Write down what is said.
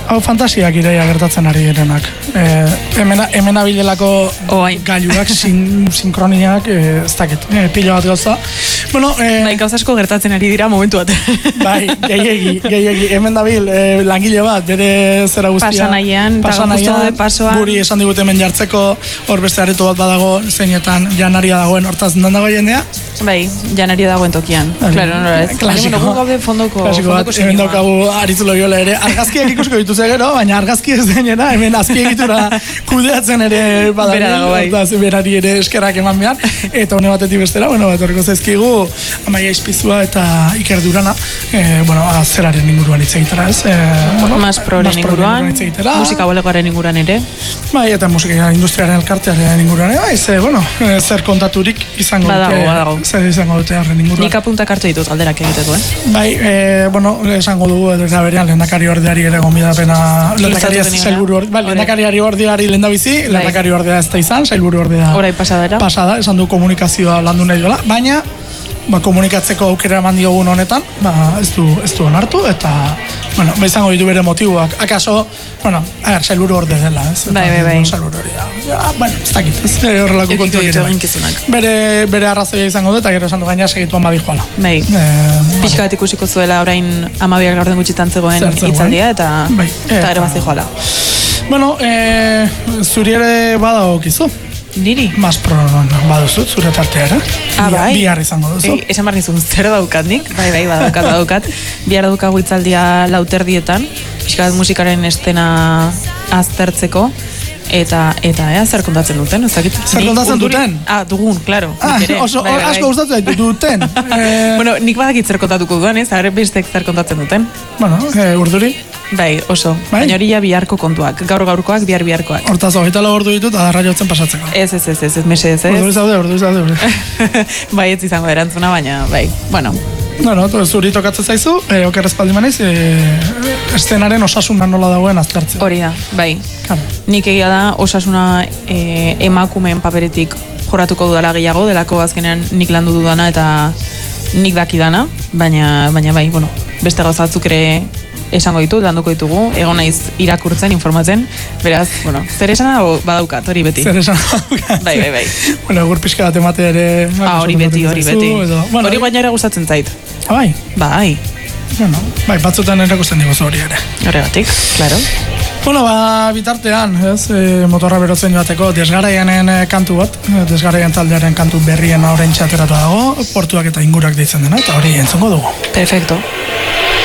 Hau fantasiak ireia gertatzen ari direnak. Hemen abilelako gailuak, sinkroniak, ez dakit, pila bat gauza. Bueno, gauza asko gertatzen ari dira momentu bat. Bai, gehiegi. Hemen dabil langile bat, bere zera guztia. Pasanaian, guri esan digute hemen jartzeko, hor beste areto bat badago, zeinetan janaria dagoen, hortaz non dago jendea? Bai, janaria dagoen tokian. Claro, no ez. Klasiko. Gaude fondoko bat, hemen daukagu aritzulo jola ere. Argazkiak ikusko dituz gero, baina argazki ez denera, hemen azpiegitura kudeatzen ere badabil, hortaz berari ere eskerrak eman behar. Eta hone batetik bestera, horreko zaizkigu, Amaia Izpizua eta Iker Durana, zeraren inguruan hitz egitera, ez? Mas proren inguruan, musika bolegoaren inguruan ere. Bai, eta musika industriaren elkartearen inguruan ere, zer kontaturik izango badago. Zer izango dute harren inguruan. Nik apuntak hartu ditut alderak egiteko, Bai, esango dugu, eta berean, lehendakari ordeari ere gomidapena, lehendakari ordeari lehendabizi, lehendakari ordea ez da izan, sailburu ordea orai pasada, esan du komunikazioa landu nahi dola, baina komunikatzeko aukera eman diogun honetan, ez du onartu, eta, izango ditu bere motiboak. Akaso, sailburu orde dela, ez? Bai. Sailburu hori da. Ez dakit, ez horrelako kontu egin. Bere arrazoia izango du, eta gero esan du gaina segituan badi joala. Bai, pixka bat ikusiko zuela orain 12 laurden gutxitan zegoen hitzaldia, eta gero bazi joala. Zuri ere badagokizu. Niri? Mas baduzut, zure tarteara. Bai? Bihar izango duzu. Esan behar nizun, zer daukat nik? Bai, badaukat. Bihar daukagu hitzaldia 4:00 pixka bat musikaren estena aztertzeko. Eta zer kontatzen duten, ez dakit? Zer kontatzen duten? Dugun, klaro. Asko gustatzen duten. Nik badakit zer kontatuko duan, ez? Agare bestek zer kontatzen duten. Urduri? Bai, oso. Baina hori ja biharko kontuak. Gaurkoak, biharkoak. Hortaz, 24 ordu ditut, adarra jotzen pasatzeko. Ez, mesedez, ez? Urduri zaude. Bai, ez izango erantzuna, baina, bai, zuri tokatzen zaizu, oker espaldi manez, estenaren osasuna nola dagoen aztertzen. Hori da, bai. Nik egia da, osasuna emakumeen paperetik joratuko dudala gehiago, delako azkenean nik landu dudana eta nik dakidana, baina bai, beste gauzatzuk ere esango ditut, landuko ditugu, egon naiz irakurtzen, informatzen, beraz, zer esana badaukat, hori beti. Zer esana badaukat. Bai. Egur pixka bat emate ere... Hori beti. Hori baina ere gustatzen zait. Bai? Bai. Bai, batzutan erakusten digozu hori ere. Horregatik, klaro. Bitartean, motorra berotzen joateko desgaraianen kantu bat, desgaraian taldearen kantu berrien orain txateratu dago, portuak eta ingurak deitzen dena, eta hori entzongo dugu. Perfecto.